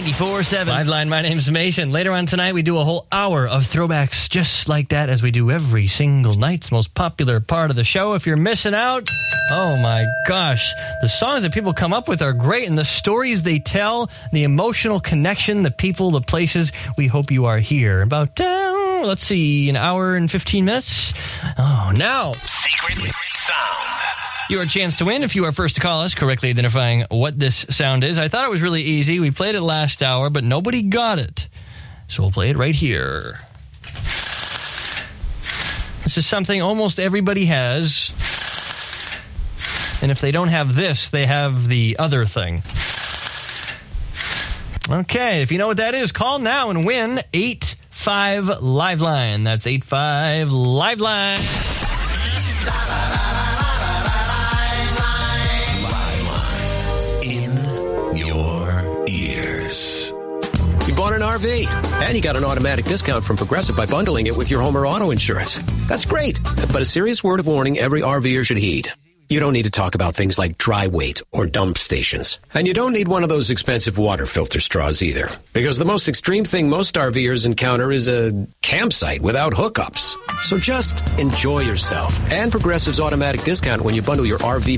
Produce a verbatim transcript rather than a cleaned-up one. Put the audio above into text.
ninety-four point seven. Liveline, my name's Mason. Later on tonight, we do a whole hour of throwbacks just like that, as we do every single night. It's the most popular part of the show. If you're missing out, oh my gosh. The songs that people come up with are great, and the stories they tell, the emotional connection, the people, the places. We hope you are here. About, uh, let's see, an hour and fifteen minutes. Oh, now. Secret sound. Your chance to win if you are first to call us, correctly identifying what this sound is. I thought it was really easy. We played it last hour, but nobody got it. So we'll play it right here. This is something almost everybody has. And if they don't have this, they have the other thing. Okay, if you know what that is, call now and win eight five Liveline. That's eight five Liveline. You bought an R V, and you got an automatic discount from Progressive by bundling it with your home or auto insurance. That's great, but a serious word of warning every RVer should heed. You don't need to talk about things like dry weight or dump stations. And you don't need one of those expensive water filter straws either, because the most extreme thing most RVers encounter is a campsite without hookups. So just enjoy yourself and Progressive's automatic discount when you bundle your R V